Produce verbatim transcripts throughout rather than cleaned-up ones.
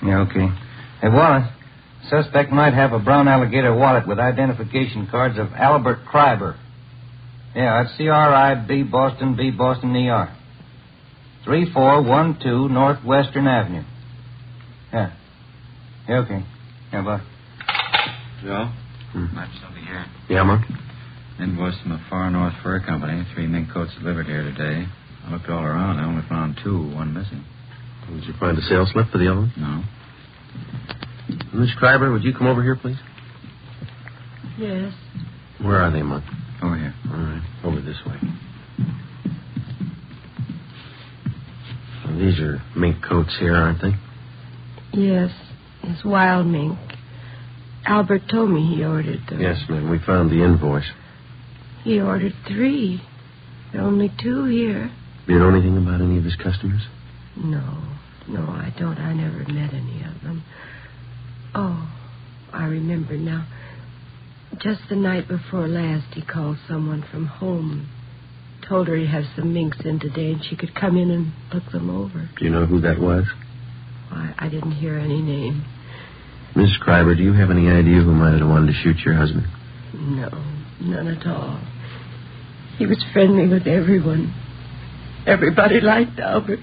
Yeah, okay. Hey, Wallace, suspect might have a brown alligator wallet with identification cards of Albert Kreiber. Yeah, that's C R I B Boston, B Boston, E R. three four one two Northwestern Avenue. Yeah. Yeah, okay. Yeah, bye. Joe? Hmm. Match something here. Yeah, Monk? Invoice from the Far North Fur Company. Three mink coats delivered here today. I looked all around. I only found two, one missing. Did you find a sales slip for the other one? No. Miss Kreiber, would you come over here, please? Yes. Where are they, Monk? Over here. All right, over this way. Well, these are mink coats here, aren't they? Yes. It's wild mink. Albert told me he ordered them. Yes, ma'am. We found the invoice. He ordered three. There are only two here. Do you know anything about any of his customers? No. No, I don't. I never met any of them. Oh, I remember now. Just the night before last, he called someone from home. Told her he'd have some minks in today and she could come in and look them over. Do you know who that was? I, I didn't hear any name. Miss Kreiber, do you have any idea who might have wanted to shoot your husband? No, none at all. He was friendly with everyone. Everybody liked Albert.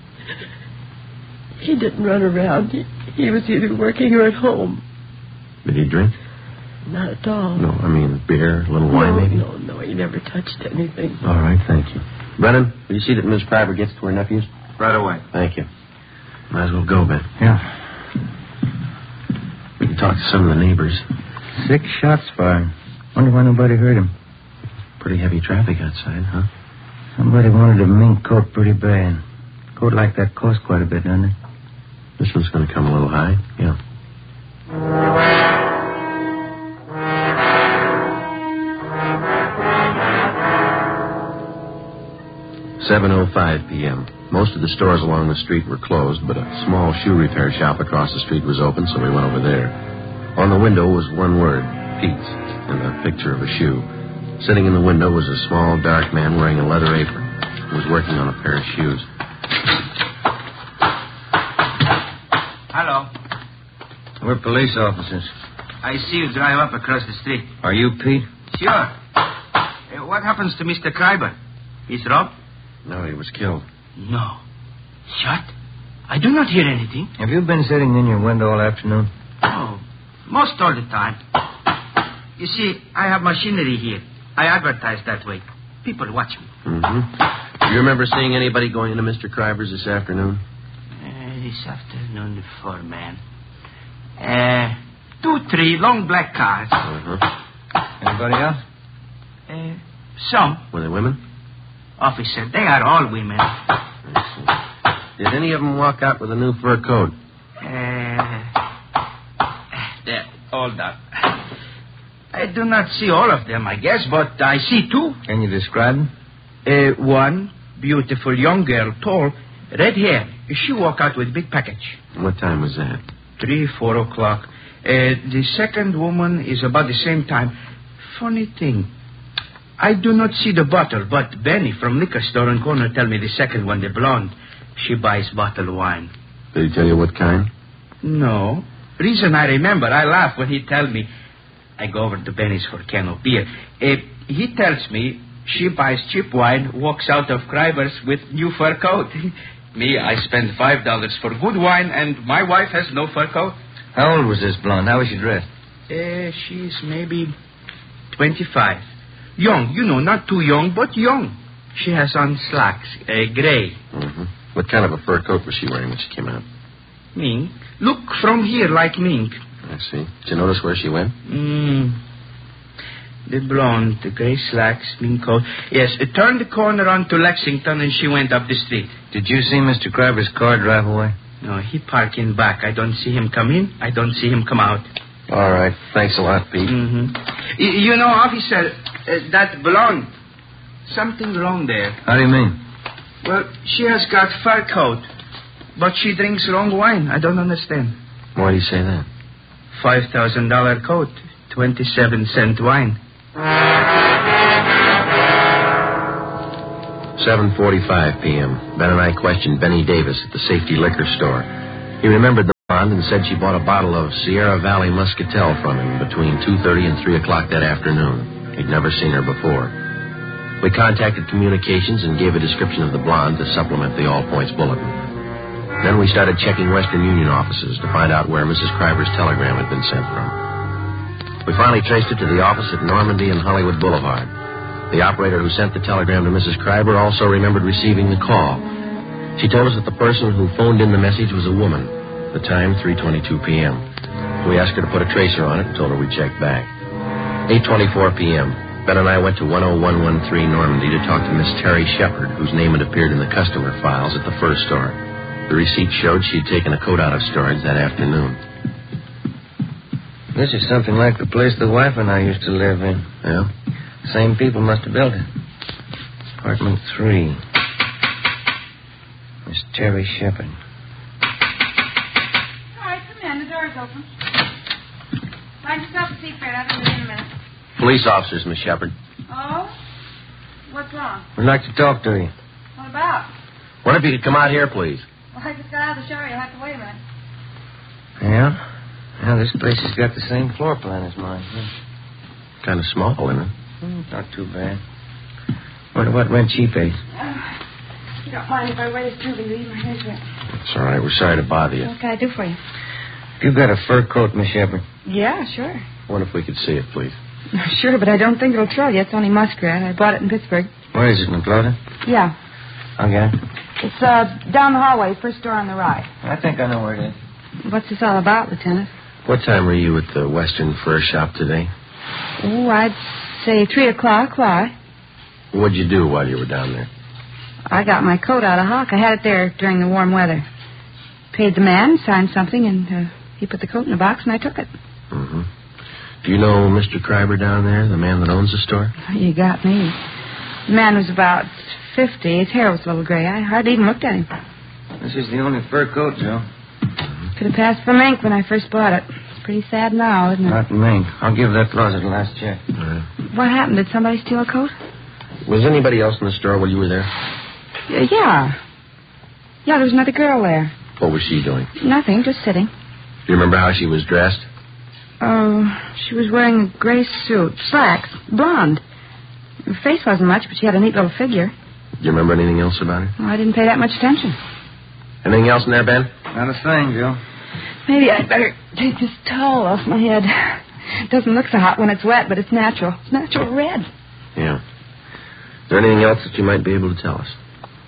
He didn't run around. He, he was either working or at home. Did he drink? Not at all. No, I mean beer, a little wine, no, maybe? No, no, he never touched anything. All right, thank you. Brennan, will you see that Miss Kreiber gets to her nephews? Right away. Thank you. Might as well go, Ben. Yeah. We can talk to some of the neighbors. Six shots fired. Wonder why nobody heard him. Pretty heavy traffic outside, huh? Somebody wanted a mink coat pretty bad. Coat like that costs quite a bit, doesn't it? This one's going to come a little high, yeah. seven oh five p.m. Most of the stores along the street were closed, but a small shoe repair shop across the street was open, so we went over there. On the window was one word, Pete's, and a picture of a shoe. Sitting in the window was a small, dark man wearing a leather apron. He was working on a pair of shoes. Hello. We're police officers. I see you drive up across the street. Are you Pete? Sure. Uh, what happens to Mister Kreiber? He's robbed? No, he was killed. No. Shot? I do not hear anything. Have you been sitting in your window all afternoon? Oh, most all the time. You see, I have machinery here. I advertise that way. People watch me. Mm-hmm. Do you remember seeing anybody going into Mister Kreiber's this afternoon? Uh, this afternoon, four men. Uh, two, three long black cars. Uh-huh. Anybody else? Uh, some. Were they women? Officer, they are all women. I see. Did any of them walk out with a new fur coat? Uh, they're all done. I do not see all of them, I guess, but I see two. Can you describe them? Uh, one, beautiful young girl, tall, red hair. She walked out with big package. What time was that? Three, four o'clock. Uh, the second woman is about the same time. Funny thing. I do not see the bottle, but Benny from liquor store on corner tell me the second one, the blonde. She buys bottle of wine. Did he tell you what kind? No. Reason I remember, I laugh when he tell me. I go over to Benny's for a can of beer. Uh, he tells me she buys cheap wine, walks out of Kreiber's with new fur coat. Me, I spend five dollars for good wine, and my wife has no fur coat. How old was this blonde? How was she dressed? Uh, she's maybe twenty-five. Young, you know, not too young, but young. She has on slacks, uh, gray. Mm-hmm. What kind of a fur coat was she wearing when she came out? Mink. Look from here like mink. I see. Did you notice where she went? Mm. The blonde, the gray slacks, mink coat. Yes, it turned the corner onto Lexington and she went up the street. Did you see Mister Kreiber's car drive away? No, he parked in back. I don't see him come in. I don't see him come out. All right. Thanks a lot, Pete. Mm-hmm. Y- you know, officer, uh, that blonde, something wrong there. How do you mean? Well, she has got fur coat, but she drinks wrong wine. I don't understand. Why do you say that? Five thousand dollar coat, twenty-seven cent wine. seven forty-five p.m. Ben and I questioned Benny Davis at the Safety Liquor Store. He remembered the and said she bought a bottle of Sierra Valley Muscatel from him between two thirty and three o'clock that afternoon. He'd never seen her before. We contacted communications and gave a description of the blonde to supplement the All Points bulletin. Then we started checking Western Union offices to find out where Missus Kreiber's telegram had been sent from. We finally traced it to the office at Normandy and Hollywood Boulevard. The operator who sent the telegram to Missus Kreiber also remembered receiving the call. She told us that the person who phoned in the message was a woman. The time, three twenty-two p.m. We asked her to put a tracer on it and told her we'd check back. eight twenty-four p.m. Ben and I went to one oh one one three Normandy to talk to Miss Terry Shepard, whose name had appeared in the customer files at the first store. The receipt showed she'd taken a coat out of storage that afternoon. This is something like the place the wife and I used to live in. Yeah? Same people must have built it. Apartment three. Miss Terry Shepard. The door's open. Find yourself a seat, Fred. I'll be in a minute. Police officers, Miss Shepard. Oh? What's wrong? We'd like to talk to you. What about? What if you could come out here, please? Well, I just got out of the shower. You'll have to wait a minute. Yeah? Yeah, this place has got the same floor plan as mine. Yeah. Kind of small, isn't it? Mm, not too bad. Wonder what rent she pays. Uh, you don't mind if I wait a few minutes? My hair's wet. It's all right. We're sorry to bother you. What can I do for you? You've got a fur coat, Miss Shepard. Yeah, sure. What if we could see it, please? Sure, but I don't think it'll thrill you. It's only muskrat. I bought it in Pittsburgh. Where is it, McLeod? Yeah. I'll get it. It's uh, down the hallway, first door on the right. I think I know where it is. What's this all about, Lieutenant? What time were you at the Western Fur Shop today? Oh, I'd say three o'clock. Why? What'd you do while you were down there? I got my coat out of hock. I had it there during the warm weather. Paid the man, signed something, and uh, he put the coat in a box, and I took it. Mm-hmm. Do you know Mister Kreiber down there, the man that owns the store? You got me. The man was about fifty. His hair was a little gray. I hardly even looked at him. This is the only fur coat, Joe. Could have passed for mink when I first bought it. It's pretty sad now, isn't it? Not mink. I'll give that closet a last check. All right. What happened? Did somebody steal a coat? Was anybody else in the store while you were there? Uh, yeah. Yeah, there was another girl there. What was she doing? Nothing, just sitting. Do you remember how she was dressed? Oh, she was wearing a gray suit, slacks, blonde. Her face wasn't much, but she had a neat little figure. Do you remember anything else about her? Well, I didn't pay that much attention. Anything else in there, Ben? Not a thing, Joe. Maybe I'd better take this towel off my head. It doesn't look so hot when it's wet, but it's natural. It's natural red. Yeah. Is there anything else that you might be able to tell us?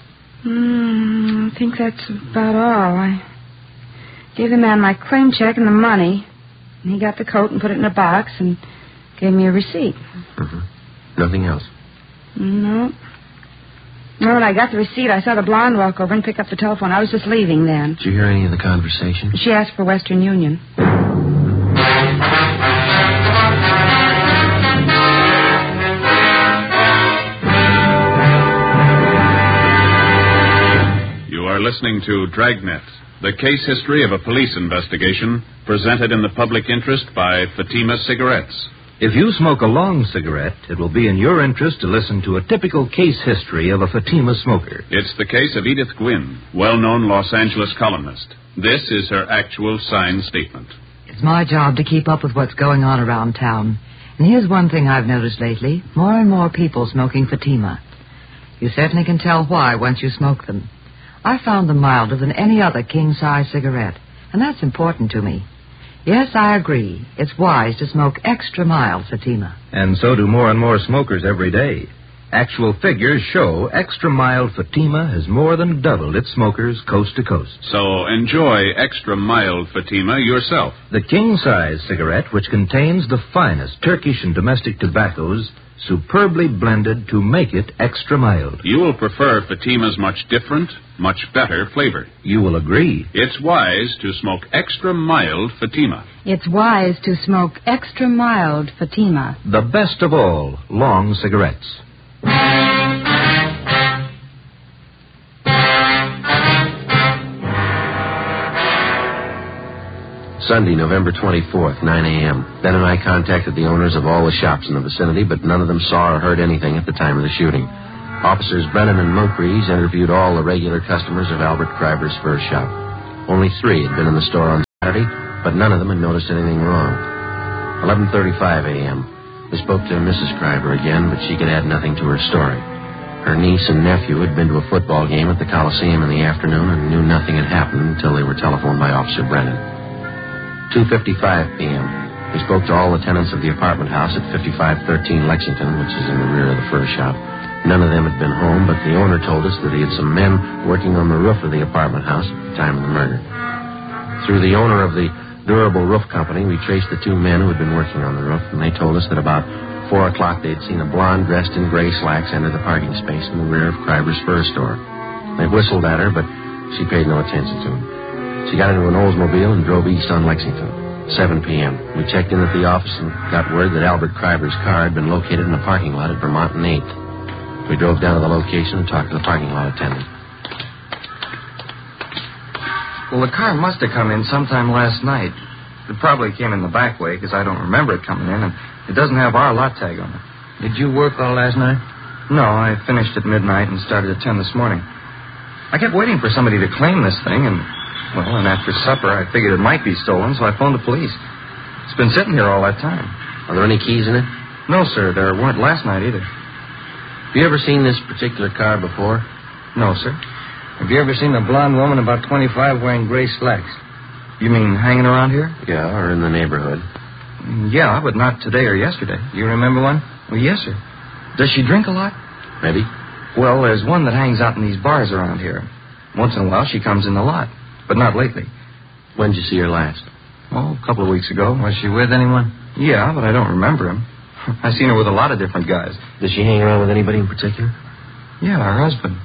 Hmm, I think that's about all. I gave the man my claim check and the money. And he got the coat and put it in a box and gave me a receipt. Mm-hmm. Nothing else? No. No, when I got the receipt, I saw the blonde walk over and pick up the telephone. I was just leaving then. Did you hear any of the conversation? She asked for Western Union. You are listening to Dragnet, the case history of a police investigation presented in the public interest by Fatima Cigarettes. If you smoke a long cigarette, it will be in your interest to listen to a typical case history of a Fatima smoker. It's the case of Edith Gwynn, well-known Los Angeles columnist. This is her actual signed statement. It's my job to keep up with what's going on around town. And here's one thing I've noticed lately. More and more people smoking Fatima. You certainly can tell why once you smoke them. I found them milder than any other king-size cigarette, and that's important to me. Yes, I agree. It's wise to smoke extra mild Fatima. And so do more and more smokers every day. Actual figures show extra mild Fatima has more than doubled its smokers coast to coast. So enjoy extra mild Fatima yourself. The king-size cigarette, which contains the finest Turkish and domestic tobaccos, superbly blended to make it extra mild. You will prefer Fatima's much different, much better flavor. You will agree. It's wise to smoke extra mild Fatima. It's wise to smoke extra mild Fatima. The best of all long cigarettes. Sunday, November twenty-fourth, nine a.m. Ben and I contacted the owners of all the shops in the vicinity, but none of them saw or heard anything at the time of the shooting. Officers Brennan and Moncrief interviewed all the regular customers of Albert Kreiber's fur shop. Only three had been in the store on Saturday, but none of them had noticed anything wrong. eleven thirty-five a.m. We spoke to Missus Kreiber again, but she could add nothing to her story. Her niece and nephew had been to a football game at the Coliseum in the afternoon and knew nothing had happened until they were telephoned by Officer Brennan. two fifty-five p.m. We spoke to all the tenants of the apartment house at fifty-five thirteen Lexington, which is in the rear of the fur shop. None of them had been home, but the owner told us that he had some men working on the roof of the apartment house at the time of the murder. Through the owner of the Durable Roof Company, we traced the two men who had been working on the roof, and they told us that about four o'clock they had seen a blonde dressed in gray slacks enter the parking space in the rear of Kreiber's fur store. They whistled at her, but she paid no attention to them. She got into an Oldsmobile and drove east on Lexington. seven p.m. We checked in at the office and got word that Albert Kreiber's car had been located in a parking lot at Vermont and eighth. We drove down to the location and talked to the parking lot attendant. Well, the car must have come in sometime last night. It probably came in the back way because I don't remember it coming in, and it doesn't have our lot tag on it. Did you work all last night? No, I finished at midnight and started at ten this morning. I kept waiting for somebody to claim this thing, and, well, and after supper I figured it might be stolen, so I phoned the police. It's been sitting here all that time. Are there any keys in it? No, sir, there weren't last night either. Have you ever seen this particular car before? No, sir. Have you ever seen a blonde woman about twenty-five wearing gray slacks? You mean hanging around here? Yeah, or in the neighborhood. Yeah, but not today or yesterday. You remember one? Well, yes, sir. Does she drink a lot? Maybe. Well, there's one that hangs out in these bars around here. Once in a while, she comes in the lot, but not lately. When did you see her last? Oh, a couple of weeks ago. Was she with anyone? Yeah, but I don't remember him. I've seen her with a lot of different guys. Does she hang around with anybody in particular? Yeah, her husband.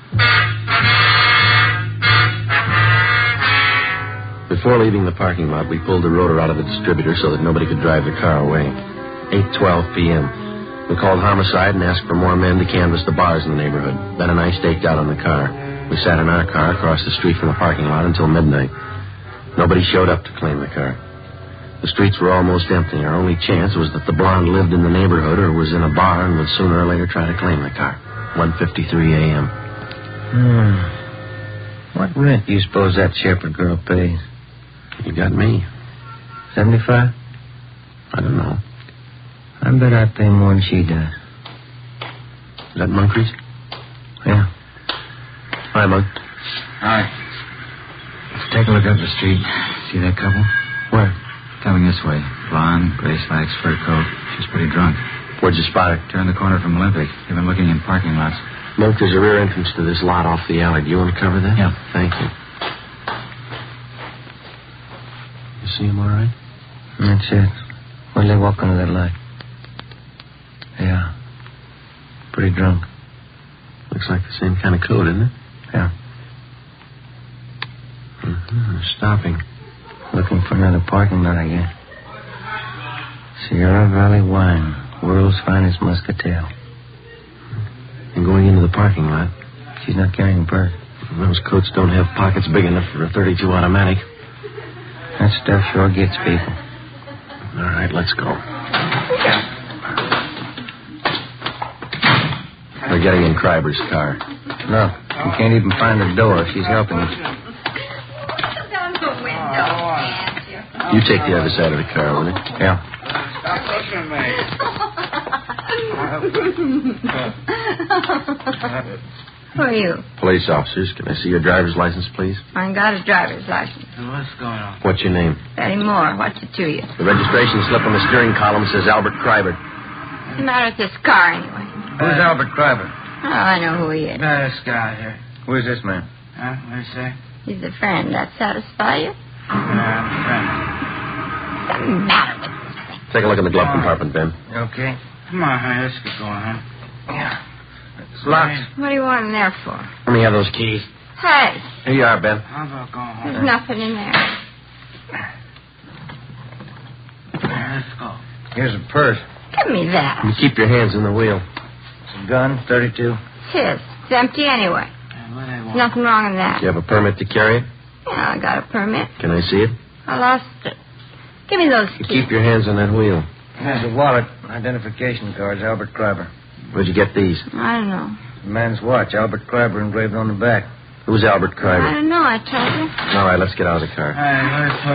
Before leaving the parking lot, we pulled the rotor out of the distributor so that nobody could drive the car away. eight twelve p.m. We called homicide and asked for more men to canvass the bars in the neighborhood. Ben and I staked out on the car. We sat in our car across the street from the parking lot until midnight. Nobody showed up to claim the car. The streets were almost empty. Our only chance was that the blonde lived in the neighborhood or was in a bar and would sooner or later try to claim the car. one fifty-three a.m. Hmm. What rent do you suppose that Shepherd girl pays? You got me. Seventy-five? I don't know. I bet I pay more than she does. Is that Moncrief? Yeah. Hi, Monk. Hi. Let's take a look up the street. See that couple? Where? Coming this way. Blonde, gray slacks, fur coat. She's pretty drunk. Where'd you spot her? Turned the corner from Olympic. They've been looking in parking lots. Monk, there's a rear entrance to this lot off the alley. Do you want to cover that? Yeah. Thank you. You see him all right? That's it. Where'd they walk under that light? Yeah. Pretty drunk. Looks like the same kind of coat, isn't it? Yeah. Mm-hmm. They're stopping. Looking for another parking lot, I guess. Sierra Valley Wine. World's finest muscatel. And going into the parking lot. She's not carrying a purse. Those coats don't have pockets big enough for a thirty-two automatic. That stuff sure gets people. All right, let's go. We're getting in Kreiber's car. Look, you can't even find the door. She's helping us. You take the other side of the car, will you? Yeah. Stop pushing me. Who are you? Police officers. Can I see your driver's license, please? I got a driver's license. What's going on? What's your name? Betty Moore. What's it to you? The registration slip on the steering column says Albert Kreiber. What's the matter with this car, anyway? Who's Albert Kreiber? Oh, I know who he is. Uh, this guy here. Who is this man? Huh? What do you say? He's a friend. That satisfy you? Uh, friend. What's the matter with this thing? Take a look in the glove compartment, Ben. You okay? Come on, honey. Let's get going, huh? Yeah. It's locked. What do you want him there for? Let me have those keys. Hey, Here you are, Ben. How about going home? there's nothing in there. Yeah, let's go. Here's a purse. Give me that. You keep your hands in the wheel. Some gun, thirty-two. It's his. It's empty anyway. Hey, what do they There's want? nothing wrong in that. Do you have a permit to carry it? Yeah, I got a permit. Can I see it? I lost it. Give me those You keys. keep your hands on that wheel. Here's a wallet, identification cards, Albert Kreiber. Where'd you get these? I don't know. The man's watch, Albert Kreiber engraved on the back. Who's Albert I Kreiber? don't know, I told you. All right, let's get out of the car. Hey, let's